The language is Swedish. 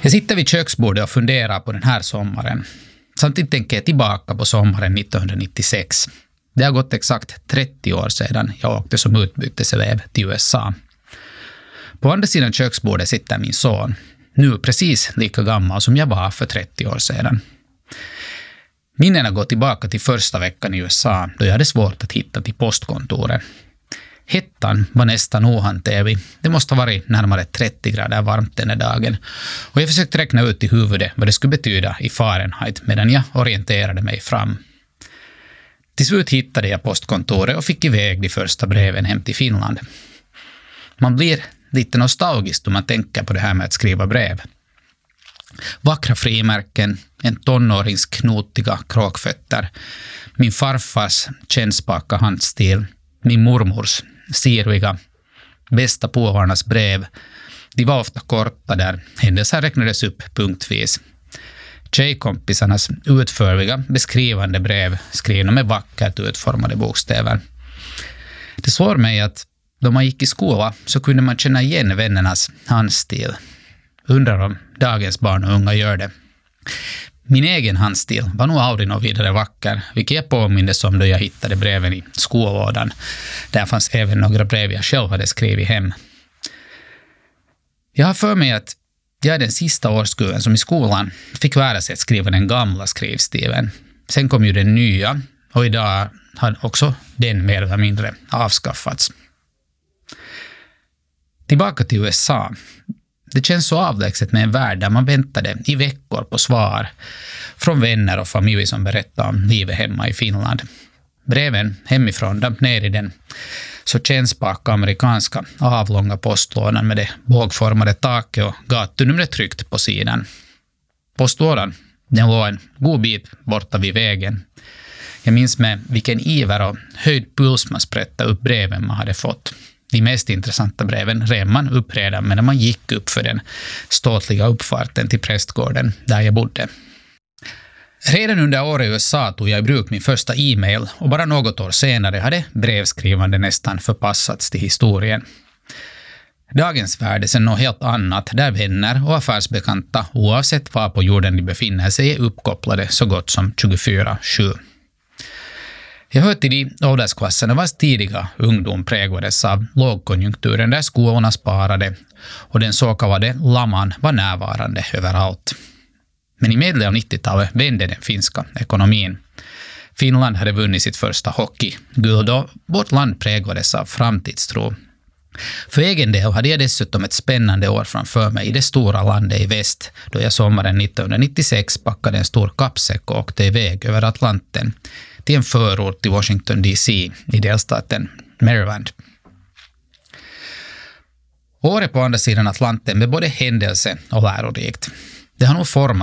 Jag sitter vid köksbordet och funderar på den här sommaren. Samtidigt tänker jag tillbaka på sommaren 1996. Det har gått exakt 30 år sedan jag åkte som utbyteselev till USA. På andra sidan köksbordet sitter min son, nu precis lika gammal som jag var för 30 år sedan. Minnena går tillbaka till första veckan i USA då jag hade svårt att hitta till postkontoret. Hettan var nästan ohanterlig. Det måste ha varit närmare 30 grader varmt den här dagen. Och jag försökte räkna ut i huvudet vad det skulle betyda i Fahrenheit medan jag orienterade mig fram. Till slut hittade jag postkontoret och fick iväg de första breven hem till Finland. Man blir lite nostalgisk då man tänker på det här med att skriva brev. Vackra frimärken, en tonårings knotiga kråkfötter, min farfars kännspaka handstil, min mormors sirviga, bästa påvarnas brev. De var ofta korta där händelser räknades upp punktvis. Tjejkompisarnas utförliga beskrivande brev skrivna med vackert utformade bokstäver. Det slår mig att då man gick i skola så kunde man känna igen vännernas handstil. Undrar om dagens barn och unga gör det. Min egen handstil var nog aldrig något vidare vacker, vilket jag påmindes om då jag hittade breven i skolådan. Där fanns även några brev jag själv hade skrivit hem. Jag har för mig att jag är den sista årskullen som i skolan fick lära sig att skriva den gamla skrivstilen. Sen kom ju den nya och idag har också den mer eller mindre avskaffats. Tillbaka till USA. Det känns så avlägset med en värld där man väntade i veckor på svar från vänner och familj som berättar om livet hemma i Finland. Breven hemifrån damp ner i den så kännspaka amerikanska avlånga postlådan med det bågformade taket och gatunumret tryckt på sidan. Postlådan, den låg en god bit borta vid vägen. Jag minns med vilken iver och höjd puls man sprättade upp breven man hade fått. De mest intressanta breven rev man upp redan när man gick upp för den ståtliga uppfarten till prästgården där jag bodde. Redan under året i USA tog jag i bruk min första e-mail och bara något år senare hade brevskrivande nästan förpassats till historien. Dagens värld är sen något helt annat där vänner och affärsbekanta oavsett var på jorden de befinner sig är uppkopplade så gott som 24/7. Jag hör till de åldersklasserna vars tidiga ungdom präglades av lågkonjunkturen där skolorna sparade och den så kallade laman var närvarande överallt. Men i medel av 90-talet vände den finska ekonomin. Finland hade vunnit sitt första hockeyguld och vårt land präglades av framtidstro. För egen del hade jag dessutom ett spännande år framför mig i det stora landet i väst då jag sommaren 1996 packade en stor kappsäck och åkte iväg över Atlanten till en förort till Washington DC i delstaten Maryland. Året på andra sidan Atlanten blev både händelse och lärorikt. Det har nog format